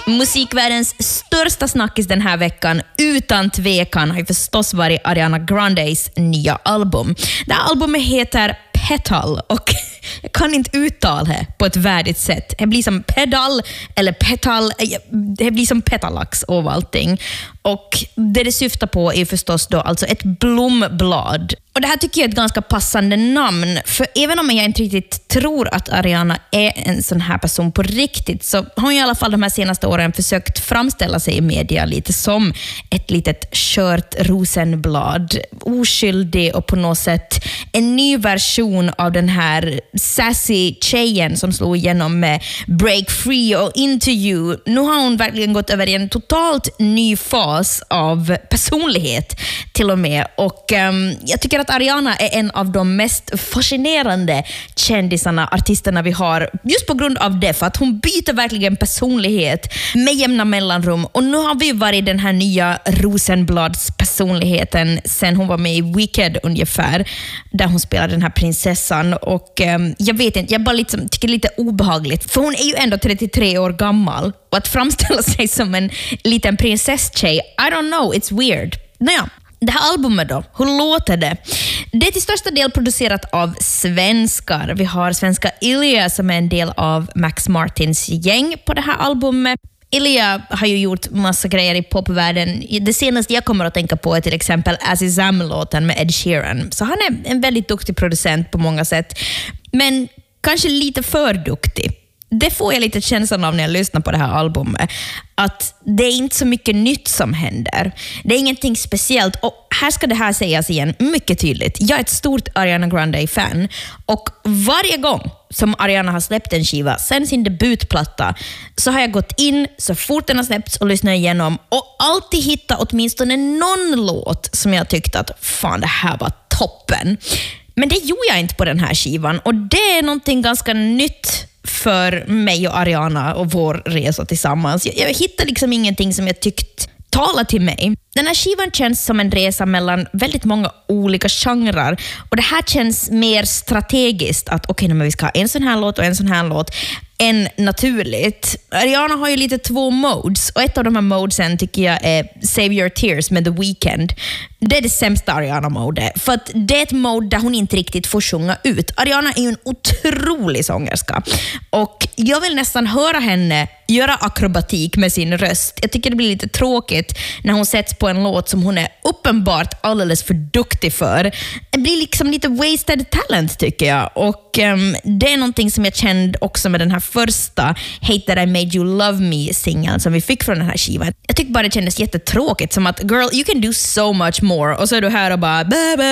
Musikvärldens största snackis den här veckan utan tvekan har ju förstås varit Ariana Grandes nya album. Det här albumet heter Petal och jag kan inte uttala det på ett värdigt sätt. Det blir som pedal eller petal, det blir som petalax av allting. Och det syftar på är förstås då alltså ett blomblad. Och det här tycker jag är ett ganska passande namn, för även om jag inte riktigt tror att Ariana är en sån här person på riktigt, så har hon i alla fall de här senaste åren försökt framställa sig i media lite som ett litet kört rosenblad, oskyldig och på något sätt en ny version av den här sassy tjejen som slog igenom med Break Free och Into You. Nu har hon verkligen gått över i en totalt ny fas av personlighet till och med, och jag tycker att Ariana är en av de mest fascinerande kändisarna, artisterna vi har, just på grund av det, för att hon byter verkligen personlighet med jämna mellanrum, och nu har vi varit den här nya Rosenblads personligheten sen hon var med i Wicked ungefär, där hon spelar den här prinsessan, och jag vet inte, jag bara liksom tycker det är lite obehagligt, för hon är ju ändå 33 år gammal, och att framställa sig som en liten prinsesstjej, I don't know, it's weird. Nåja, det här albumet då, hur låter det? Det är till största del producerat av svenskar. Vi har svenska Ilja som är en del av Max Martins gäng på det här albumet. Ilja har ju gjort massa grejer i popvärlden. Det senaste jag kommer att tänka på är till exempel Azizam-låten med Ed Sheeran. Så han är en väldigt duktig producent på många sätt. Men kanske lite för duktig. Det får jag lite känslan av när jag lyssnar på det här albumet. Att det är inte så mycket nytt som händer. Det är ingenting speciellt. Och här ska det här sägas igen mycket tydligt. Jag är ett stort Ariana Grande-fan. Och varje gång som Ariana har släppt en skiva sen sin debutplatta, så har jag gått in så fort den har släppts och lyssnat igenom och alltid hittat åtminstone någon låt som jag tyckte att fan, det här var toppen. Men det gjorde jag inte på den här skivan, och det är någonting ganska nytt för mig och Ariana och vår resa tillsammans. Jag hittar liksom ingenting som jag tyckt tala till mig. Den här skivan känns som en resa mellan väldigt många olika genrer, och det här känns mer strategiskt att okej, men vi ska ha en sån här låt och en sån här låt än naturligt. Ariana har ju lite två modes, och ett av de här modesen tycker jag är Save Your Tears med The Weeknd. Det är det sämsta Ariana-modet, för att det är ett mode där hon inte riktigt får sjunga ut. Ariana är ju en otrolig sångerska, och jag vill nästan höra henne göra akrobatik med sin röst. Jag tycker det blir lite tråkigt när hon sätts på en låt som hon är uppenbart alldeles för duktig för. Det blir liksom lite wasted talent tycker jag, och det är någonting som jag kände också med den här första Hate That I Made You Love Me-singeln som vi fick från den här skivan. Jag tycker bara det kändes jättetråkigt, som att girl, you can do so much more, och så är du här och bara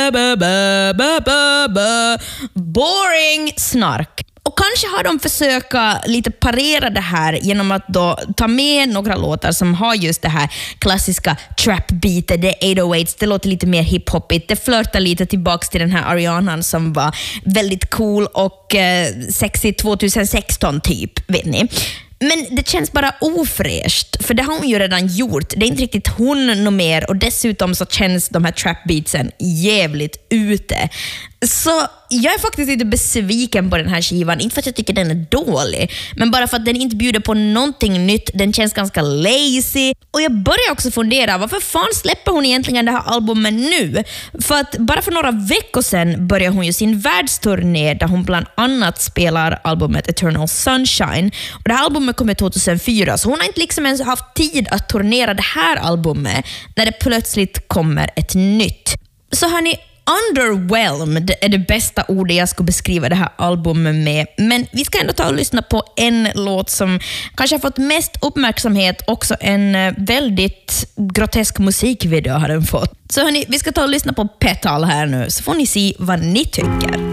boring snark. Och kanske har de försökt lite parera det här genom att då ta med några låtar som har just det här klassiska trap-beatet, det är 808s, det låter lite mer hip-hopigt, det flörtar lite tillbaks till den här Arianan som var väldigt cool och sexy 2016 typ, vet ni. Men det känns bara ofräscht, för det har hon ju redan gjort. Det är inte riktigt hon nog mer, och dessutom så känns de här trap-beatsen jävligt ute. Så jag är faktiskt lite besviken på den här skivan. Inte för att jag tycker den är dålig, men bara för att den inte bjuder på någonting nytt. Den känns ganska lazy. Och jag börjar också fundera, varför fan släpper hon egentligen det här albumet nu? För att bara för några veckor sedan började hon ju sin världsturné där hon bland annat spelar albumet Eternal Sunshine. Och det här albumet kom 2004, så hon har inte liksom ens haft tid att turnera det här albumet när det plötsligt kommer ett nytt. Så hörni, underwhelmed är det bästa ordet jag skulle beskriva det här albumet med. Men vi ska ändå ta och lyssna på en låt som kanske har fått mest uppmärksamhet. Också en väldigt grotesk musikvideo har den fått. Så hörni, vi ska ta och lyssna på Petal här nu, så får ni se vad ni tycker.